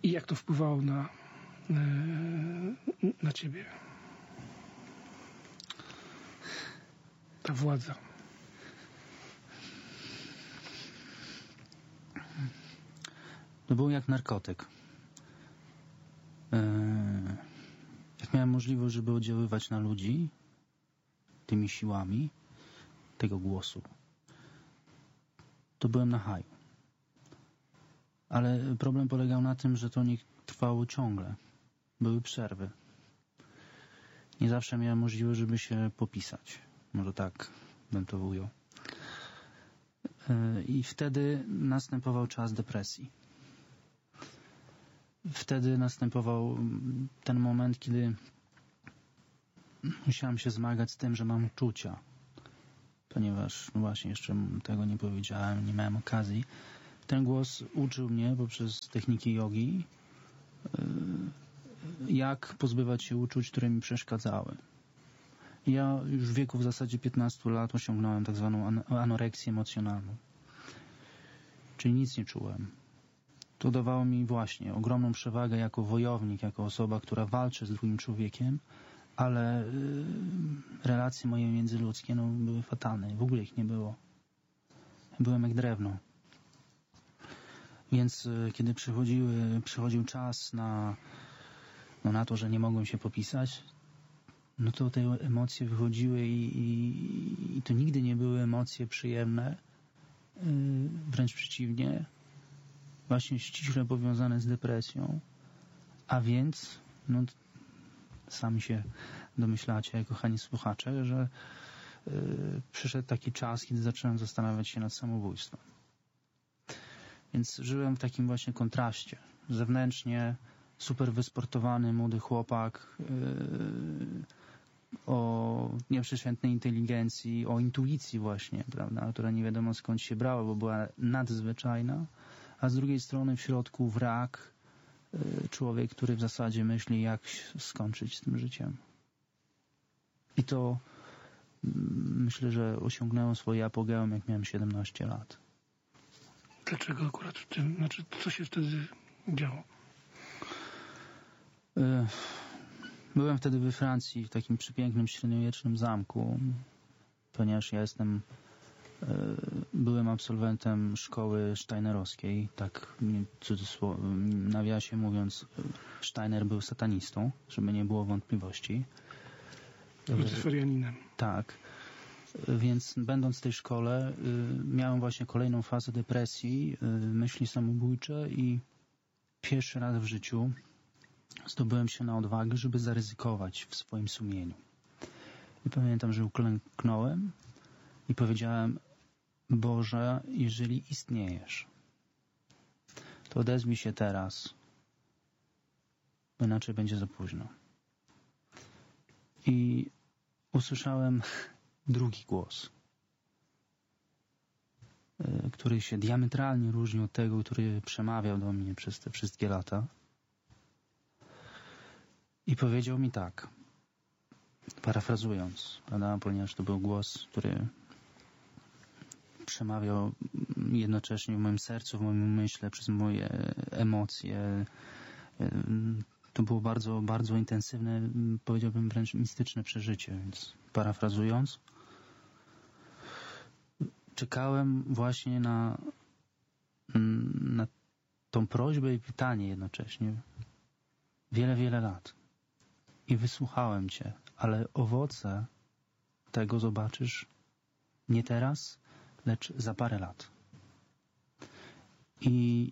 I jak to wpływało na ciebie? Ta władza. To był jak narkotyk. Jak miałem możliwość, żeby oddziaływać na ludzi tymi siłami tego głosu, to byłem na haju. Ale problem polegał na tym, że to nie trwało ciągle. Były przerwy. Nie zawsze miałem możliwość, żeby się popisać. Może tak bym to ujął. I wtedy następował czas depresji. Wtedy następował ten moment, kiedy musiałem się zmagać z tym, że mam uczucia. Ponieważ właśnie jeszcze tego nie powiedziałem, nie miałem okazji. Ten głos uczył mnie poprzez techniki jogi, jak pozbywać się uczuć, które mi przeszkadzały. Ja już w wieku w zasadzie 15 lat osiągnąłem tak zwaną anoreksję emocjonalną. Czyli nic nie czułem. To dawało mi właśnie ogromną przewagę jako wojownik, jako osoba, która walczy z drugim człowiekiem, ale relacje moje międzyludzkie były fatalne. W ogóle ich nie było. Byłem jak drewno. Więc kiedy przychodził czas na to, że nie mogłem się popisać, no to te emocje wychodziły i to nigdy nie były emocje przyjemne. Wręcz przeciwnie. Właśnie ściśle powiązane z depresją. A więc, sami się domyślacie, kochani słuchacze, że przyszedł taki czas, kiedy zacząłem zastanawiać się nad samobójstwem. Więc żyłem w takim właśnie kontraście. Zewnętrznie super wysportowany młody chłopak o nieprzeciętnej inteligencji, o intuicji właśnie, prawda, która nie wiadomo skąd się brała, bo była nadzwyczajna, a z drugiej strony w środku wrak, człowiek, który w zasadzie myśli, jak skończyć z tym życiem. I to myślę, że osiągnęło swoje apogeum, jak miałem 17 lat. Dlaczego akurat w tym? Znaczy, co się wtedy działo? Byłem wtedy we Francji, w takim przepięknym średniowiecznym zamku, ponieważ ja byłem absolwentem szkoły steinerowskiej, tak nawiasie mówiąc, Steiner był satanistą, żeby nie było wątpliwości. Lucyferianinem. Tak. Więc będąc w tej szkole miałem właśnie kolejną fazę depresji, myśli samobójcze i pierwszy raz w życiu zdobyłem się na odwagę, żeby zaryzykować w swoim sumieniu. I pamiętam, że uklęknąłem i powiedziałem: Boże, jeżeli istniejesz, to odezwij się teraz, bo inaczej będzie za późno. I usłyszałem drugi głos, który się diametralnie różnił od tego, który przemawiał do mnie przez te wszystkie lata. I powiedział mi tak, parafrazując, prawda, ponieważ to był głos, który przemawiał jednocześnie w moim sercu, w moim umyśle, przez moje emocje. To było bardzo, bardzo intensywne, powiedziałbym wręcz mistyczne przeżycie, więc parafrazując, czekałem właśnie na tą prośbę i pytanie jednocześnie wiele, wiele lat. I wysłuchałem Cię, ale owoce tego zobaczysz nie teraz, lecz za parę lat. I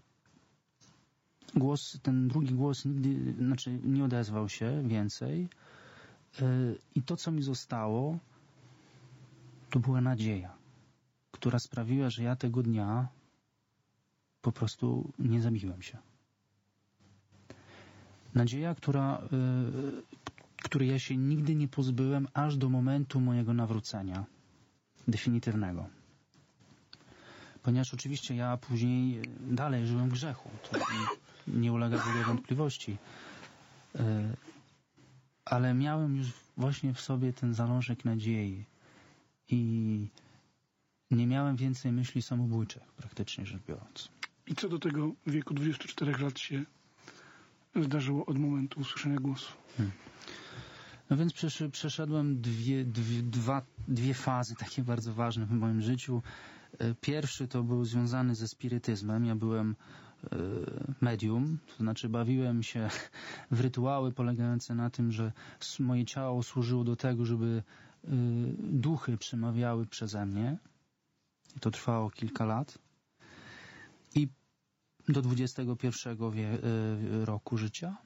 ten drugi głos nigdy, nie odezwał się więcej. I to, co mi zostało, to była nadzieja, która sprawiła, że ja tego dnia po prostu nie zabiłem się. Nadzieja, której ja się nigdy nie pozbyłem aż do momentu mojego nawrócenia definitywnego. Ponieważ oczywiście ja później dalej żyłem w grzechu. To nie ulega w ogóle wątpliwości. Ale miałem już właśnie w sobie ten zalążek nadziei i nie miałem więcej myśli samobójczych, praktycznie rzecz biorąc. I co do tego wieku 24 lat się zdarzyło od momentu usłyszenia głosu? No więc przeszedłem dwie fazy takie bardzo ważne w moim życiu. Pierwszy to był związany ze spirytyzmem. Ja byłem medium, to znaczy bawiłem się w rytuały polegające na tym, że moje ciało służyło do tego, żeby duchy przemawiały przeze mnie. I to trwało kilka lat. I do 21 roku życia.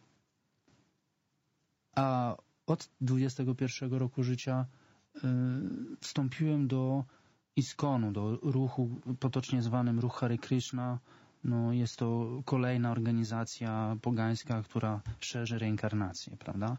A od 21 roku życia wstąpiłem do ISKCON-u, do ruchu potocznie zwanym Ruch Hare Krishna. No, jest to kolejna organizacja pogańska, która szerzy reinkarnację, prawda?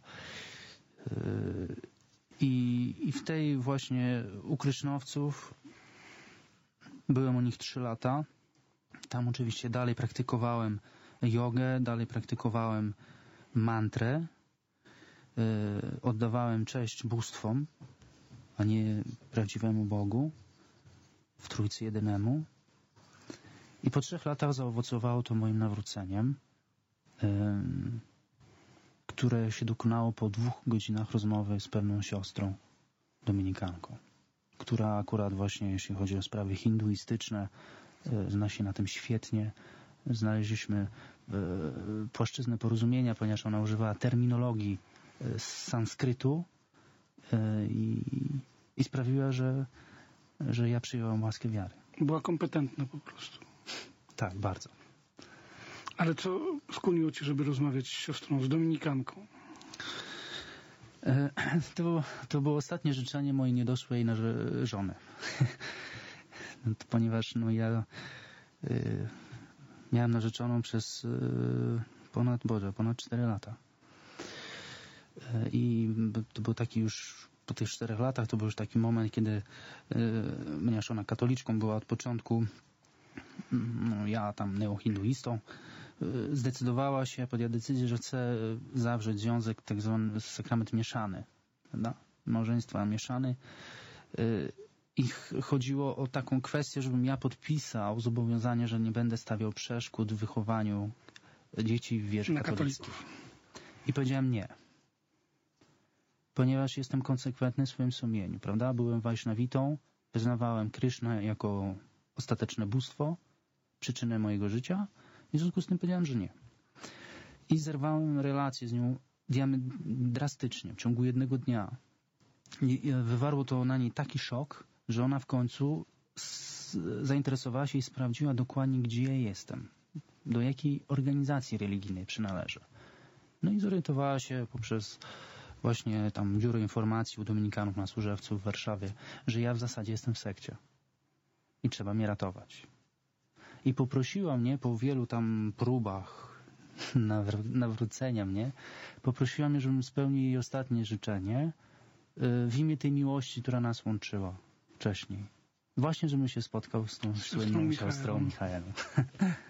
I w tej właśnie u Krysznowców byłem u nich 3 lata. Tam oczywiście dalej praktykowałem jogę, dalej praktykowałem mantrę. Oddawałem cześć bóstwom, a nie prawdziwemu Bogu, w Trójcy Jedynemu. I po 3 latach zaowocowało to moim nawróceniem, które się dokonało po 2 godzinach rozmowy z pewną siostrą dominikanką, która akurat właśnie, jeśli chodzi o sprawy hinduistyczne, zna się na tym świetnie. Znaleźliśmy płaszczyznę porozumienia, ponieważ ona używała terminologii z sanskrytu i sprawiła, że ja przyjąłem łaskę wiary. Była kompetentna po prostu. Tak, bardzo. Ale co skłoniło cię, żeby rozmawiać z siostrą, z dominikanką? To było ostatnie życzenie mojej niedoszłej żony. Ponieważ ja miałem narzeczoną przez ponad 4 lata. I to był taki już, po tych 4 latach, to był już taki moment, kiedy ponieważ ona katoliczką była od początku, ja tam neohinduistą, zdecydowała się, podjęła decyzję, że chce zawrzeć związek, tak zwany sakrament mieszany, prawda? Małżeństwa mieszany. I chodziło o taką kwestię, żebym ja podpisał zobowiązanie, że nie będę stawiał przeszkód w wychowaniu dzieci w wierze katolickiej. I powiedziałem nie. Ponieważ jestem konsekwentny w swoim sumieniu, prawda? Byłem Wajsznawitą, wyznawałem Krysznę jako ostateczne bóstwo, przyczynę mojego życia i w związku z tym powiedziałem, że nie. I zerwałem relację z nią drastycznie, w ciągu 1 dnia. I wywarło to na niej taki szok, że ona w końcu zainteresowała się i sprawdziła dokładnie, gdzie ja jestem, do jakiej organizacji religijnej przynależę. No i zorientowała się poprzez właśnie tam biuro informacji u dominikanów na Służewcu w Warszawie, że ja w zasadzie jestem w sekcie i trzeba mnie ratować. I poprosiła mnie po wielu tam próbach nawrócenia mnie, poprosiła mnie, żebym spełnił jej ostatnie życzenie w imię tej miłości, która nas łączyła wcześniej. Właśnie, żebym się spotkał z tą słynną siostrą Michaelą.